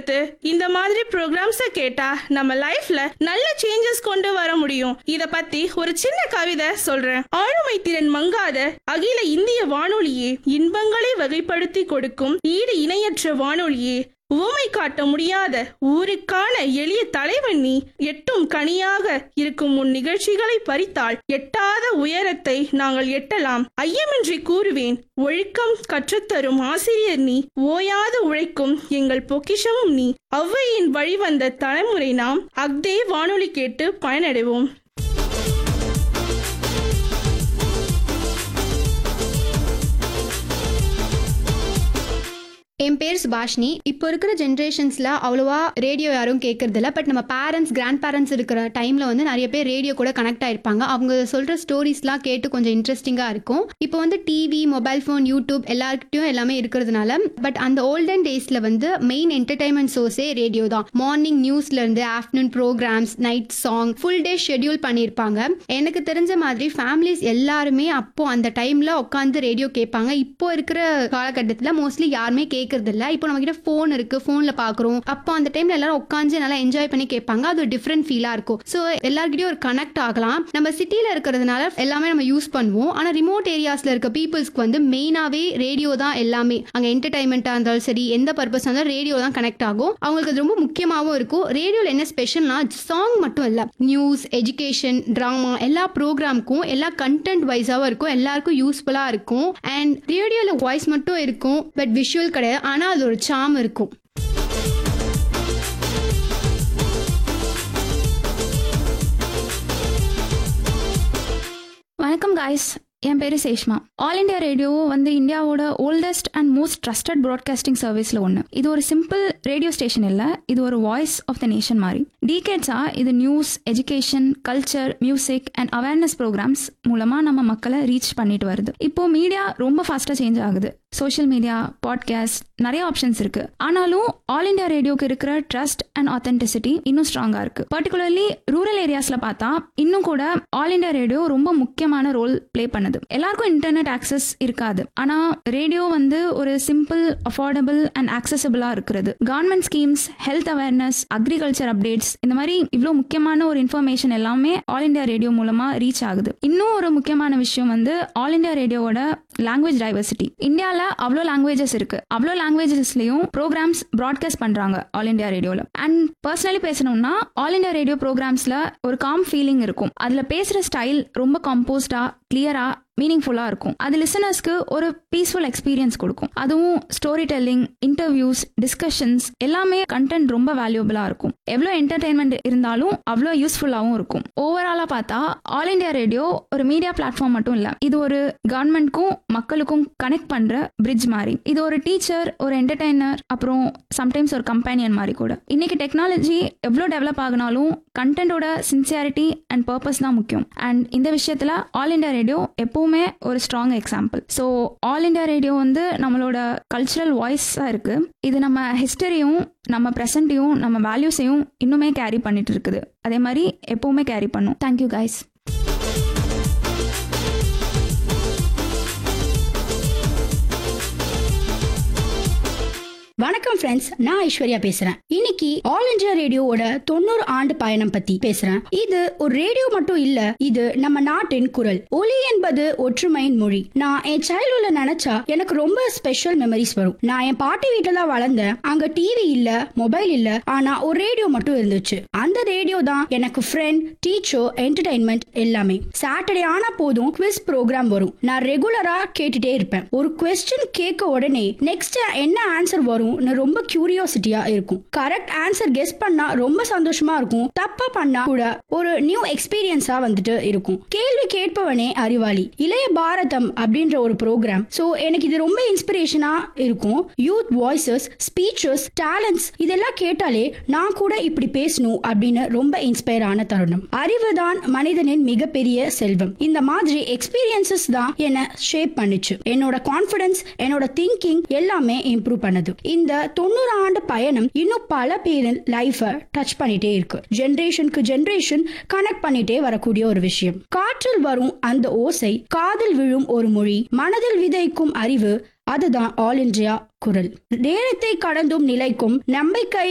கொடுத்து இந்த மாதிரி ப்ரோக்ராம்ஸை கேட்டா நம்ம லைஃப்ல நல்ல சேஞ்சஸ் கொண்டு வர முடியும். இத பத்தி ஒரு சின்ன கவிதை சொல்றேன். ஆளுமை திறன் மங்காத அகில இந்திய வானொலியே, இன்பங்களை வகைப்படுத்தி கொடுக்கும் ஈடு இணையற்ற வானொலியே, உவமை காட்ட முடியாத ஊருக்கான எளிய தலைவன் நீ, எட்டும் கனியாக இருக்கும் உன் நிகழ்ச்சிகளை பறித்தால் எட்டாத உயரத்தை நாங்கள் எட்டலாம். ஐயமின்றி கூறுவேன், ஒழுக்கம் கற்றுத்தரும் ஆசிரியர் நீ, ஓயாது உழைக்கும் எங்கள் பொக்கிஷமும் நீ. ஔவையின் வழிவந்த தலைமுறை நாம், அக்தே வானொலி கேட்டு பயனடைவோம். என் பேர் சுபாஷினி. இப்போ இருக்கிற ஜென்ரேஷன்ஸில் அவ்வளோவா ரேடியோ யாரும் கேட்கறதில்ல. பட் நம்ம பேரண்ட்ஸ், கிராண்ட் பேரண்ட்ஸ் இருக்கிற டைமில் வந்து நிறைய பேர் ரேடியோ கூட கனெக்ட் ஆயிருப்பாங்க. அவங்க சொல்கிற ஸ்டோரிஸ்லாம் கேட்டு கொஞ்சம் இன்ட்ரெஸ்டிங்காக இருக்கும். இப்போ வந்து டிவி, மொபைல் ஃபோன், யூடியூப் எல்லாருக்கிட்டையும் எல்லாமே இருக்கிறதுனால. பட் அந்த ஓல்டன் டேஸில் வந்து மெயின் என்டர்டைன்மெண்ட் சோர்ஸே ரேடியோ தான். Morning நியூஸ்லேருந்து afternoon programs, night song, full day schedule பண்ணியிருப்பாங்க. எனக்கு தெரிஞ்ச மாதிரி ஃபேமிலிஸ் எல்லாருமே அப்போ அந்த டைமில் உட்காந்து ரேடியோ கேட்பாங்க. இப்போ இருக்கிற காலகட்டத்தில் மோஸ்ட்லி யாருமே கேட்கறது இல்ல. இப்போ நம்ம கிட்ட போன் இருக்கு, போன்ல பாக்குறோம். அப்போ அந்த டைம்ல எல்லாரும் உட்காந்து நல்லா என்ஜாய் பண்ணி கேட்பாங்க. அது ஒரு டிஃப்ரெண்ட் ஃபீலா இருக்கும். ஸோ எல்லார்கிட்டயும் ஒரு கனெக்ட் ஆகலாம். நம்ம சிட்டில இருக்கிறதுனால எல்லாமே நம்ம யூஸ் பண்ணுவோம். ஆனா ரிமோட் ஏரியாஸ்ல இருக்க பீப்புள்ஸ்க்கு வந்து மெயினாவே ரேடியோ தான் எல்லாமே. அங்க என்டர்டைன்மெண்டா இருந்தாலும் சரி, எந்த பர்பஸ் இருந்தாலும் ரேடியோ தான் கனெக்ட் ஆகும். அவங்களுக்கு அது ரொம்ப முக்கியமாகவும் இருக்கும். ரேடியோல என்ன ஸ்பெஷல்னா, சாங் மட்டும் இல்ல, நியூஸ், எஜுகேஷன், டிராமா எல்லா ப்ரோக்ராமுக்கும் எல்லா கண்டென்ட் வைஸாவும் இருக்கும். எல்லாருக்கும் யூஸ்ஃபுல்லா இருக்கும். அண்ட் ரேடியோல வாய்ஸ் மட்டும் இருக்கும், பட் விஷுவல் கிடையாது. ஆனா அது ஒரு சாம் இருக்கும். வணக்கம் காய்ஸ், என் பேர் சேஷ்மா. ஆல் இண்டியா ரேடியோ வந்து இந்தியாவோட oldest and most trusted broadcasting சர்வீஸில் ஒன்று. இது ஒரு சிம்பிள் ரேடியோ ஸ்டேஷன் இல்லை, இது ஒரு வாய்ஸ் ஆஃப் த நேஷன் மாதிரி. டீகேட்ஸாக இது news, education, culture, music and awareness programs மூலமாக நம்ம மக்களை ரீச் பண்ணிட்டு வருது. இப்போ மீடியா ரொம்ப ஃபாஸ்ட்டாக சேஞ்ச் ஆகுது. சோஷியல் மீடியா, பாட்காஸ்ட், நிறைய ஆப்ஷன்ஸ் இருக்கு. ஆனாலும் ஆல் இண்டியா ரேடியோக்கு இருக்கிற ட்ரஸ்ட் அண்ட் ஆத்தென்டிசிட்டி இன்னும் ஸ்ட்ராங்கா இருக்கு. பர்டிகுலர்லி ரூரல் ஏரியாஸ்ல பார்த்தா இன்னும் கூட ஆல் இண்டியா ரேடியோ ரொம்ப முக்கியமான ரோல் பிளே பண்ணுது. எல்லாருக்கும் இன்டர்நெட் ஆக்சஸ் இருக்காது. ஆனா ரேடியோ வந்து ஒரு சிம்பிள், அஃபோர்டபிள் அண்ட் ஆக்சசபிளா இருக்கிறது. Government schemes, health awareness, agriculture updates, இந்த மாதிரி இவ்வளவு முக்கியமான ஒரு இன்ஃபர்மேஷன் எல்லாமே ஆல் இண்டியா ரேடியோ மூலமா ரீச் ஆகுது. இன்னும் ஒரு முக்கியமான விஷயம் வந்து ஆல் இண்டியா ரேடியோவோட லாங்குவேஜ் டைவர்சிட்டி. இந்தியால அவ்வளோ லாங்குவேஜஸ் இருக்கு. அவ்வளோ லாங்குவேஜஸ்லயும் ப்ரோக்ராம்ஸ் ப்ராட்காஸ்ட் பண்றாங்க ஆல் இண்டியா ரேடியோல. அண்ட் பர்சனலி பேசணும்னா ஆல் இண்டியா ரேடியோ ப்ரோக்ராம்ஸ்ல ஒரு காம் ஃபீலிங் இருக்கும். அதுல பேசுற ஸ்டைல் ரொம்ப கம்போஸ்டா, கிளியரா, மீனிங்ஃபுல்லா இருக்கும். அது லிசனர்ஸ்க்கு ஒரு பீஸ்ஃபுல் எக்ஸ்பீரியன்ஸ் கொடுக்கும். அதுவும் ஸ்டோரி டெல்லிங், இன்டர்வியூஸ், டிஸ்கஷன்ஸ் எல்லாமே கண்டென்ட் ரொம்ப வேல்யூபிளா இருக்கும். எவ்வளோ என்டர்டைன்மெண்ட் இருந்தாலும் அவ்வளோ யூஸ்ஃபுல்லாகவும் இருக்கும். ஓவராலா பார்த்தா ஆல் இண்டியா ரேடியோ ஒரு மீடியா பிளாட்ஃபார்ம் மட்டும் இல்ல, இது ஒரு கவர்மெண்ட்க்கும் மக்களுக்கும் கனெக்ட் பண்ற பிரிட்ஜ் மாதிரி. இது ஒரு டீச்சர், ஒரு என்டர்டைனர், அப்புறம் சம்டைம்ஸ் ஒரு கம்பேனியன் மாதிரி கூட. இன்னைக்கு டெக்னாலஜி எவ்வளோ டெவலப் ஆகினாலும் கண்டென்ட்டோட சின்சியாரிட்டி அண்ட் பர்பஸ் தான் முக்கியம். அண்ட் இந்த விஷயத்துல ஆல் இண்டியா ரேடியோ எப்பவுமே ஒரு strong example. So all India radio வந்து நம்மளோட கல்ச்சரல் வாய்ஸா இருக்கு. இது நம்ம ஹிஸ்டரியும், நம்ம ப்ரெசென்ட்டையும், நம்ம வேல்யூஸையும் இன்னுமே கேரி பண்ணிட்டு இருக்குது. அதே மாதிரி எப்பவுமே கேரி பண்ணும். Thank you guys. வணக்கம் ஃப்ரெண்ட்ஸ், நான் ஐஸ்வர்யா பேசுறேன். இன்னைக்கு ஆல் இண்டியா ரேடியோவோட 90 ஆண்டு பயணம் பத்தி பேசுறேன். இது ஒரு ரேடியோ மட்டும் இல்ல, இது நம்ம நாட்டின் குரல். ஒலி என்பது ஒற்றுமையின் மொழி. நான் என் சைல்ட்ஹுட்ல நினைச்சா எனக்கு ரொம்ப ஸ்பெஷல் மெமரிஸ் வரும். நான் என் பாட்டி வீட்டுல தான் வளர்ந்தேன். அங்க டிவி இல்ல, மொபைல் இல்ல, ஆனா ஒரு ரேடியோ மட்டும் இருந்துச்சு. அந்த ரேடியோ தான் எனக்கு ஃப்ரெண்ட், டீச்சர், என்டர்டைன்மெண்ட் எல்லாமே. சாட்டர்டே ஆனா போதும் குவிஸ் ப்ரோக்ராம் வரும். நான் ரெகுலரா கேட்டுட்டே இருப்பேன். ஒரு கொஸ்டின் கேட்க உடனே நெக்ஸ்ட் என்ன ஆன்சர் வரும் ரொம்ப கியூரியாசிட்டியா இருக்கும். கரெக்ட் ஆன்சர் கெஸ் பண்ணா ரொம்ப சந்தோஷமா இருக்கும். தப்பா பண்ணா கூட ஒரு நியூ எக்ஸ்பீரியன்ஸா வந்துட்டு இருக்கும். கேள்வி கேட்பவனே அறிவாளி. இளைய பாரதம் அப்படின்ற ஒரு ப்ரோக்ராம். சோ எனக்கு இது ரொம்ப இன்ஸ்பிரேஷனா இருக்கும். யூத் வாய்ஸஸ், ஸ்பீச்சஸ், டேலண்ட்ஸ் இதெல்லாம் கேட்டாலே நான் கூட இப்படி பேசணும் அப்படின்னு ரொம்ப இன்ஸ்பயர் ஆன தருணம். அறிவுதான் மனிதனின் மிகப்பெரிய செல்வம். இந்த மாதிரி எக்ஸ்பீரியன்சஸ் தான் என்ன ஷேப் பண்ணுச்சு. என்னோட கான்ஃபிடன்ஸ், என்னோட திங்கிங் எல்லாமே இம்ப்ரூவ் பண்ணது. இந்த 90 ஆண்டு பயணம் இன்னும் பல பேரின் லைஃபை டச் பண்ணிட்டே இருக்கு. ஜெனரேஷனுக்கு ஜெனரேஷன் கனெக்ட் பண்ணிட்டே வரக்கூடிய ஒரு விஷயம். காற்றில் வரும் அந்த ஓசை, காதில் விழும் ஒரு மொழி, மனதில் விதைக்கும் அறிவு, அதுதான் ஆல் இண்டியா குரல். நேரத்தை கடந்தும் நிலைக்கும் நம்பிக்கை